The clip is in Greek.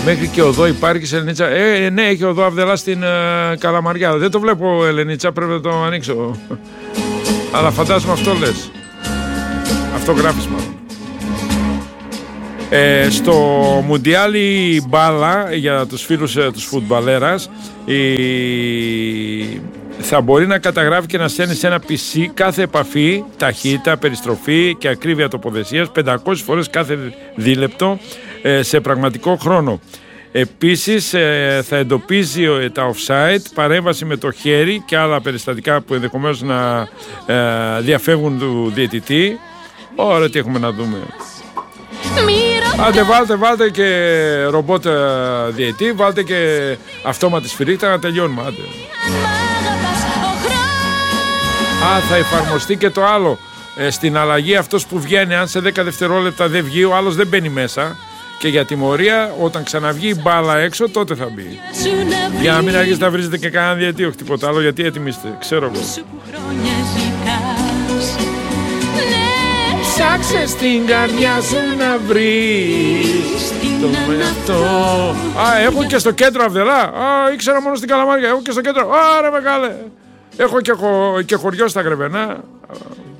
Μέχρι και οδό υπάρχει σε Ελενίτσα. Ναι, έχει οδό Αυδελά στην Καλαμαριά. Δεν το βλέπω Ελενίτσα, πρέπει να το ανοίξω. Αλλά φαντάζομαι αυτό λες. Αυτό γράφεις μάλλον. Στο Μουντιάλ η μπάλα για τους φίλους τους φουτμπαλέρας θα μπορεί να καταγράφει και να στέλνει σε ένα PC κάθε επαφή, ταχύτητα, περιστροφή και ακρίβεια τοποθεσίας 500 φορές κάθε δίλεπτο σε πραγματικό χρόνο. Επίσης θα εντοπίζει τα offside, παρέμβαση με το χέρι και άλλα περιστατικά που ενδεχομένως να διαφεύγουν του διαιτητή. Ωραία, τι έχουμε να δούμε. Άντε βάλτε και ρομπότ διαιτή, βάλτε και αυτόματη σφυρίχτα να τελειώνουμε. Άντε. Θα εφαρμοστεί και το άλλο. Στην αλλαγή αυτός που βγαίνει, αν σε 10 δευτερόλεπτα δεν βγει, ο άλλος δεν μπαίνει μέσα. Και για τιμωρία, όταν ξαναβγεί η μπάλα έξω, τότε θα μπει. Για να μην αρχίσετε να βρίζετε και κανέναν διαιτή, όχι τίποτα άλλο, γιατί έτοιμοι είστε, ξέρω εγώ. Ψάξε στην καρδιά σου να βρεις τον εαυτό. Έχω και στο κέντρο Αυδελά. Ήξερα μόνο στην Καλαμάρια. Έχω και στο κέντρο. Ρε μεγάλε. Έχω και χωριό στα Γρεβενά.